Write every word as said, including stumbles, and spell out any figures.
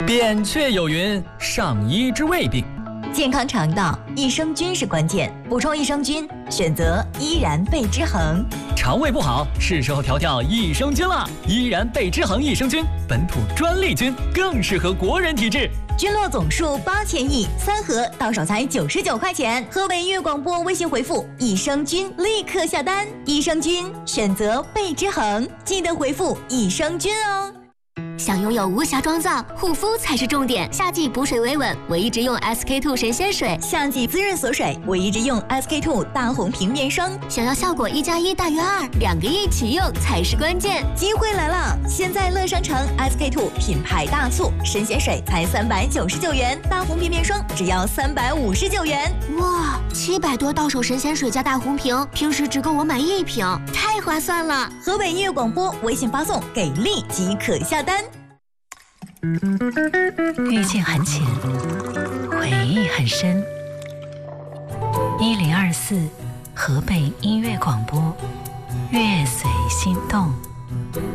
扁鹊有云：上医治未病。 健康肠道，益生菌是关键。补充益生菌，选择依然贝之恒。 肠胃不好，是时候调调益生菌了。依然贝之恒益生菌，本土专利菌，更适合国人体质。 菌落总数八千亿，三盒到手才九十九块钱。河北粤广播微信回复益生菌，立刻下单。益生菌选择贝之恒，记得回复益生菌哦。 想拥有无瑕妆造，护肤才是重点。夏季补水维稳，我一直用 S K two 神仙水； 夏季滋润锁水，我一直用 S K two 大红瓶面霜。 想要效果一加一大于二，两个一起用才是关键。 机会来了！现在乐商城 S K two 品牌大促，神仙水才三百九十九元，大红瓶面霜只要三百五十九元。 哇，七百多到手神仙水加大红瓶，平时只够我买一瓶，太划算了！ 河北粤广播微信发送给力即可下单。 遇见很浅，回忆很深。一零二四河北音乐广播，乐随心动。